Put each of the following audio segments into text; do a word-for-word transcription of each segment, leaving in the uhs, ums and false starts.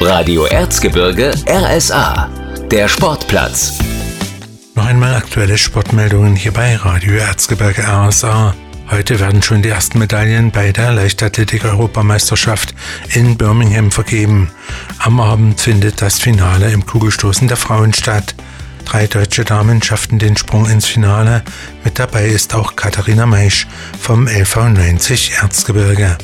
Radio Erzgebirge R S A, der Sportplatz. Noch einmal aktuelle Sportmeldungen hier bei Radio Erzgebirge R S A. Heute werden schon die ersten Medaillen bei der Leichtathletik-Europameisterschaft in Birmingham vergeben. Am Abend findet das Finale im Kugelstoßen der Frauen statt. Drei deutsche Damen schafften den Sprung ins Finale. Mit dabei ist auch Katharina Maisch vom L V neunzig Erzgebirge.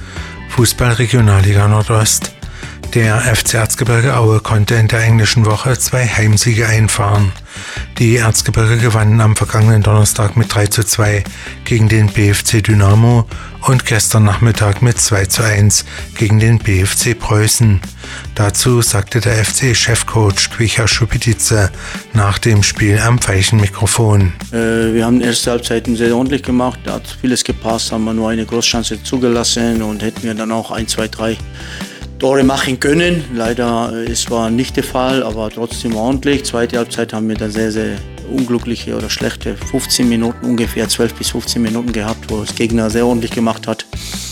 Fußball-Regionalliga Nordost. Der F C Erzgebirge Aue konnte in der englischen Woche zwei Heimsiege einfahren. Die Erzgebirge gewannen am vergangenen Donnerstag mit drei zu zwei gegen den B F C Dynamo und gestern Nachmittag mit zwei zu eins gegen den B F C Preußen. Dazu sagte der F C-Chefcoach Kwicha Schupitice nach dem Spiel am Veilchen-Mikrofon. Äh, wir haben die erste Halbzeit sehr ordentlich gemacht, da hat vieles gepasst, haben wir nur eine Großchance zugelassen und hätten wir dann auch ein, zwei, drei Tore machen können. Leider ist war nicht der Fall, aber trotzdem ordentlich. Zweite Halbzeit haben wir dann sehr, sehr unglückliche oder schlechte fünfzehn Minuten, ungefähr zwölf bis fünfzehn Minuten gehabt, wo das Gegner sehr ordentlich gemacht hat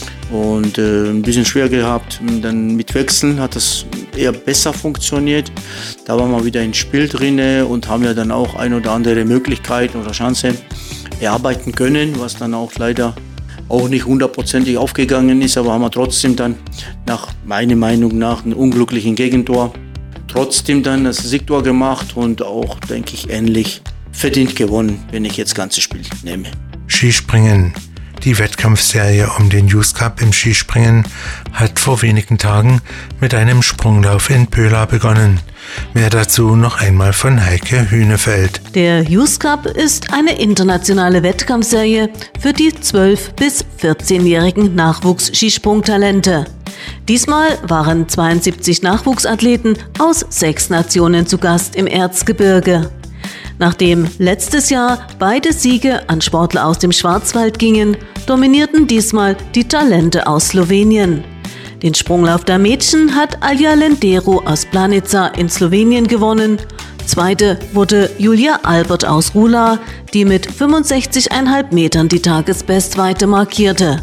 und äh, ein bisschen schwer gehabt. Und dann mit Wechseln hat das eher besser funktioniert. Da waren wir wieder ins Spiel drin und haben ja dann auch ein oder andere Möglichkeiten oder Chancen erarbeiten können, was dann auch leider auch nicht hundertprozentig aufgegangen ist, aber haben wir trotzdem dann, nach meiner Meinung nach, einen unglücklichen Gegentor, trotzdem dann das Siegtor gemacht und auch, denke ich, ähnlich verdient gewonnen, wenn ich jetzt das ganze Spiel nehme. Skispringen. Die Wettkampfserie um den Youth Cup im Skispringen hat vor wenigen Tagen mit einem Sprunglauf in Pöla begonnen. Mehr dazu noch einmal von Heike Hünefeld. Der Youth Cup ist eine internationale Wettkampfserie für die zwölf- bis vierzehnjährigen Nachwuchs-Skisprungtalente. Diesmal waren zweiundsiebzig Nachwuchsathleten aus sechs Nationen zu Gast im Erzgebirge. Nachdem letztes Jahr beide Siege an Sportler aus dem Schwarzwald gingen, dominierten diesmal die Talente aus Slowenien. Den Sprunglauf der Mädchen hat Alja Lendero aus Planica in Slowenien gewonnen. Zweite wurde Julia Albert aus Rula, die mit fünfundsechzig Komma fünf Metern die Tagesbestweite markierte.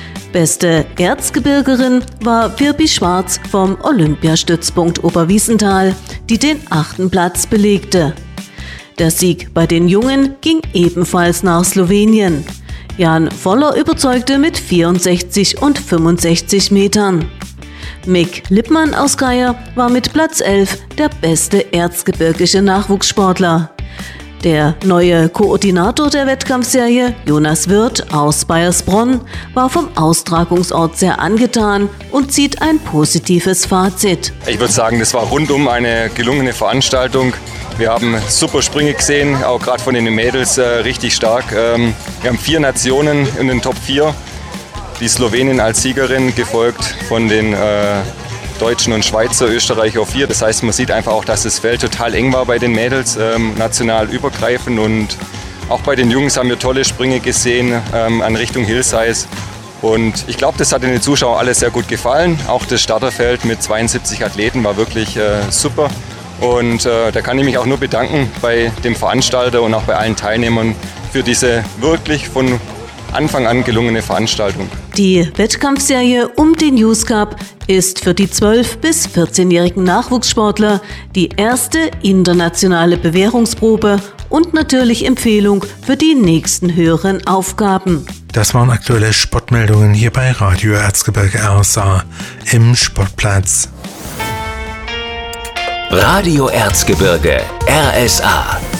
Beste Erzgebirgerin war Virbi Schwarz vom Olympiastützpunkt Oberwiesenthal, die den achten Platz belegte. Der Sieg bei den Jungen ging ebenfalls nach Slowenien. Jan Voller überzeugte mit vierundsechzig und fünfundsechzig Metern. Mick Lippmann aus Geier war mit Platz elf der beste erzgebirgische Nachwuchssportler. Der neue Koordinator der Wettkampfserie, Jonas Wirth aus Baiersbronn, war vom Austragungsort sehr angetan und zieht ein positives Fazit. Ich würde sagen, das war rundum eine gelungene Veranstaltung. Wir haben super Sprünge gesehen, auch gerade von den Mädels äh, richtig stark. Ähm, wir haben vier Nationen in den Top vier. Die Slowenin als Siegerin, gefolgt von den äh, Deutschen und Schweizer, Österreicher auf vier. Das heißt, man sieht einfach auch, dass das Feld total eng war bei den Mädels, ähm, national übergreifend. Und auch bei den Jungs haben wir tolle Sprünge gesehen ähm, an Richtung Hillsize. Und ich glaube, das hat den Zuschauern alles sehr gut gefallen. Auch das Starterfeld mit zweiundsiebzig Athleten war wirklich äh, super. Und äh, da kann ich mich auch nur bedanken bei dem Veranstalter und auch bei allen Teilnehmern für diese wirklich von Anfang an gelungene Veranstaltung. Die Wettkampfserie um den Youth Cup ist für die zwölf- bis vierzehnjährigen Nachwuchssportler die erste internationale Bewährungsprobe und natürlich Empfehlung für die nächsten höheren Aufgaben. Das waren aktuelle Sportmeldungen hier bei Radio Erzgebirge R S A im Sportplatz. Radio Erzgebirge R S A